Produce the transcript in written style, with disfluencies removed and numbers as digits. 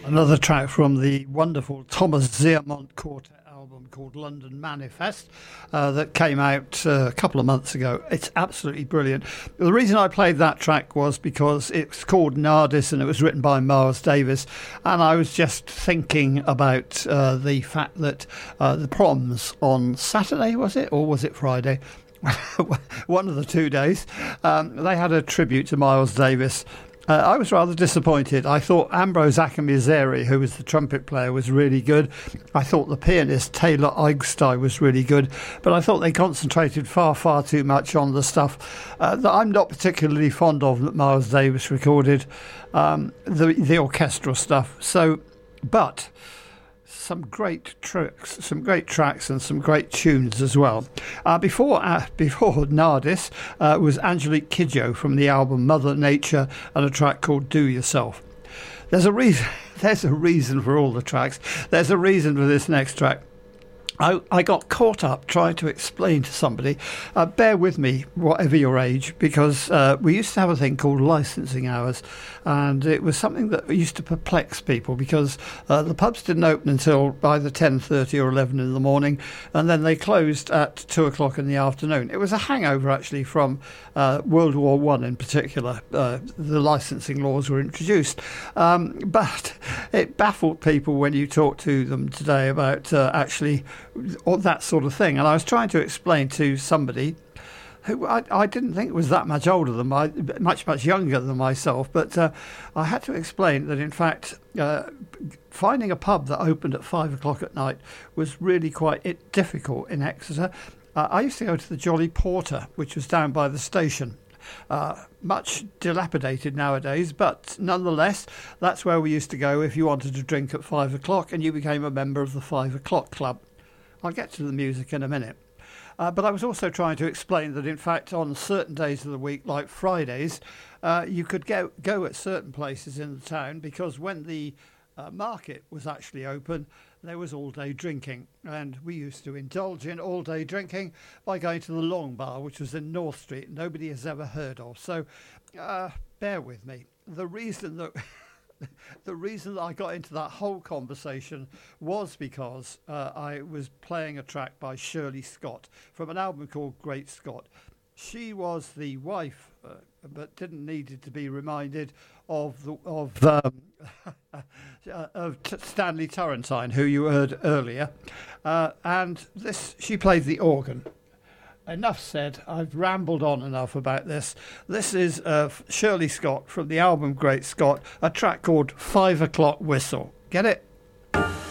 Another track from the wonderful Thomas Ziermont Quartet album called London Manifest that came out a couple of months ago. It's absolutely brilliant. The reason I played that track was because it's called Nardis and it was written by Miles Davis, and I was just thinking about the fact that the proms on Saturday, was it, or was it Friday? One of the 2 days, they had a tribute to Miles Davis. I was rather disappointed. I thought Ambrose Akinmusere, who was the trumpet player, was really good. I thought the pianist Taylor Eichstein was really good, but I thought they concentrated far too much on the stuff that I'm not particularly fond of that Miles Davis recorded, the orchestral stuff. But some great tracks and some great tunes as well. Before Nardis was Angelique Kidjo from the album Mother Nature and a track called Do Yourself. There's a reason for all the tracks. There's a reason for this next track. I got caught up trying to explain to somebody, bear with me, whatever your age, because we used to have a thing called licensing hours, and it was something that used to perplex people because the pubs didn't open until either 10:30 or 11 in the morning, and then they closed at 2 o'clock in the afternoon. It was a hangover, actually, from World War One in particular. The licensing laws were introduced, but it baffled people when you talk to them today about actually or that sort of thing. And I was trying to explain to somebody who I didn't think was that much older than much younger than myself, but I had to explain that in fact finding a pub that opened at 5 o'clock at night was really quite difficult in Exeter. I used to go to the Jolly Porter, which was down by the station. Much dilapidated nowadays, but nonetheless, that's where we used to go if you wanted to drink at 5 o'clock and you became a member of the 5 o'clock club. I'll get to the music in a minute. But I was also trying to explain that, in fact, on certain days of the week, like Fridays, you could go at certain places in the town because when the market was actually open, there was all-day drinking. And we used to indulge in all-day drinking by going to the Long Bar, which was in North Street, nobody has ever heard of. So bear with me. The reason that I got into that whole conversation was because I was playing a track by Shirley Scott from an album called Great Scott. She was the wife, but didn't need to be reminded of Stanley Turrentine, who you heard earlier, and she played the organ. Enough said. I've rambled on enough about this. This is Shirley Scott from the album Great Scott, a track called 5 O'Clock Whistle. Get it?